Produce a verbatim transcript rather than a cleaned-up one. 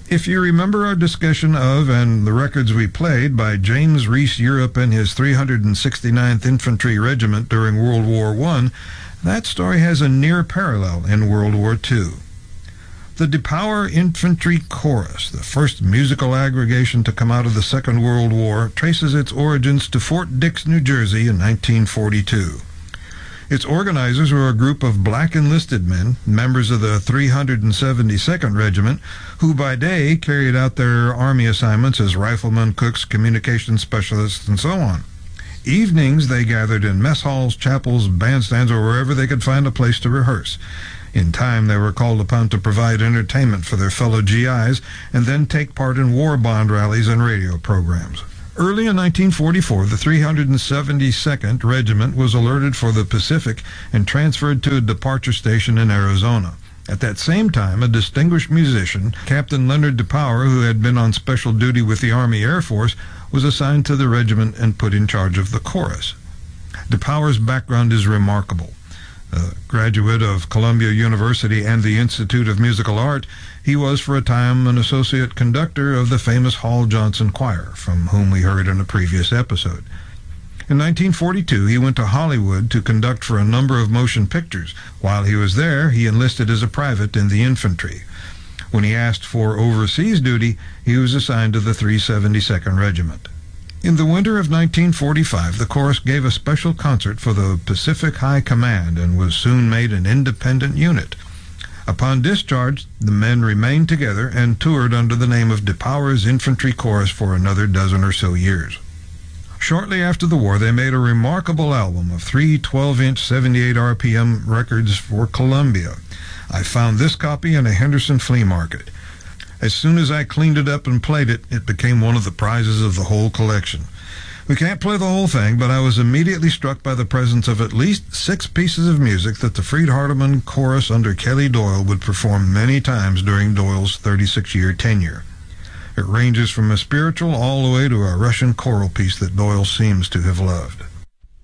If you remember our discussion of and the records we played by James Reese Europe and his three hundred sixty-ninth Infantry Regiment during World War One, that story has a near parallel in World War Two. The DePauwer Infantry Chorus, the first musical aggregation to come out of the Second World War, traces its origins to Fort Dix, New Jersey in nineteen forty-two. Its organizers were a group of black enlisted men, members of the three hundred seventy-second Regiment, who by day carried out their Army assignments as riflemen, cooks, communications specialists, and so on. Evenings they gathered in mess halls, chapels, bandstands, or wherever they could find a place to rehearse. In time, they were called upon to provide entertainment for their fellow G Is and then take part in war bond rallies and radio programs. Early in nineteen forty-four, the three hundred seventy-second Regiment was alerted for the Pacific and transferred to a departure station in Arizona. At that same time, a distinguished musician, Captain Leonard DePauwer, who had been on special duty with the Army Air Force, was assigned to the regiment and put in charge of the chorus. DePauwer's background is remarkable. A graduate of Columbia University and the Institute of Musical Art, he was for a time an associate conductor of the famous Hall Johnson Choir, from whom we heard in a previous episode. In nineteen forty-two, he went to Hollywood to conduct for a number of motion pictures. While he was there, he enlisted as a private in the infantry. When he asked for overseas duty, he was assigned to the three hundred seventy-second Regiment. In the winter of nineteen forty-five, the chorus gave a special concert for the Pacific High Command and was soon made an independent unit. Upon discharge, the men remained together and toured under the name of DePauwer's Infantry Chorus for another dozen or so years. Shortly after the war, they made a remarkable album of three twelve-inch seventy-eight R P M records for Columbia. I found this copy in a Henderson flea market. As soon as I cleaned it up and played it, it became one of the prizes of the whole collection. We can't play the whole thing, but I was immediately struck by the presence of at least six pieces of music that the Freed-Hardeman Chorus under Kelly Doyle would perform many times during Doyle's thirty-six-year tenure. It ranges from a spiritual all the way to a Russian choral piece that Doyle seems to have loved.